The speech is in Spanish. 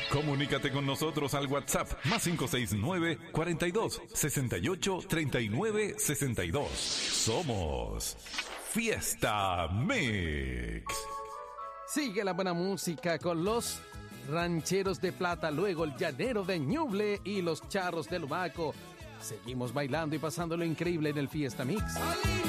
Comunícate con nosotros al WhatsApp más 569-42-68-39-62. Somos Fiesta Mix. Sigue la buena música con los Rancheros de Plata, luego el Llanero de Ñuble y los Charros de Lumaco. Seguimos bailando y pasándolo increíble en el Fiesta Mix.